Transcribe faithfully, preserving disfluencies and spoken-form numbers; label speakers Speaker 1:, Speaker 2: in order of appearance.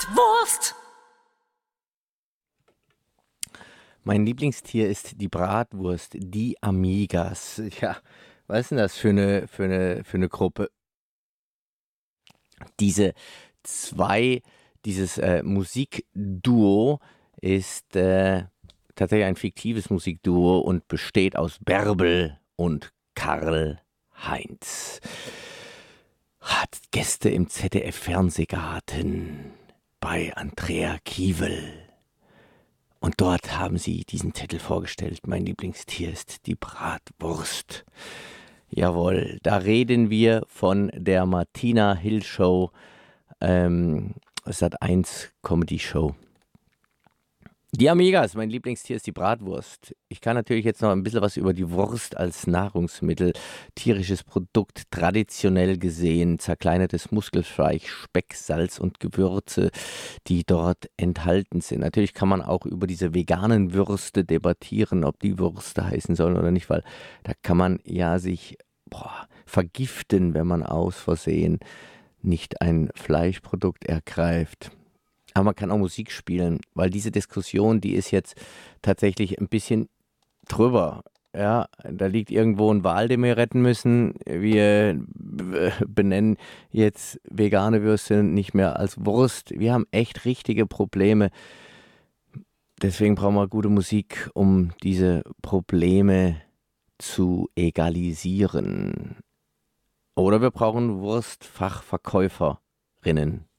Speaker 1: Bratwurst!
Speaker 2: Mein Lieblingstier ist die Bratwurst, die Amigas. Ja, was ist denn das für eine, für eine, für eine Gruppe? Diese zwei, dieses äh, Musikduo ist äh, tatsächlich ein fiktives Musikduo und besteht aus Bärbel und Karl Heinz. Hat Gäste im Z D F-Fernsehgarten bei Andrea Kiewel. Und dort haben sie diesen Titel vorgestellt. Mein Lieblingstier ist die Bratwurst. Jawohl, da reden wir von der Martina Hill Show, ähm, Sat eins Comedy Show. Die Amigas, mein Lieblingstier ist die Bratwurst. Ich kann natürlich jetzt noch ein bisschen was über die Wurst als Nahrungsmittel, tierisches Produkt, traditionell gesehen, zerkleinertes Muskelfleisch, Speck, Salz und Gewürze, die dort enthalten sind. Natürlich kann man auch über diese veganen Würste debattieren, ob die Würste heißen sollen oder nicht, weil da kann man ja sich boah, vergiften, wenn man aus Versehen nicht ein Fleischprodukt ergreift. Aber man kann auch Musik spielen, weil diese Diskussion, die ist jetzt tatsächlich ein bisschen drüber. Ja, da liegt irgendwo ein Wal, den wir retten müssen. Wir b- benennen jetzt vegane Würste nicht mehr als Wurst. Wir haben echt richtige Probleme. Deswegen brauchen wir gute Musik, um diese Probleme zu egalisieren. Oder wir brauchen Wurstfachverkäuferinnen.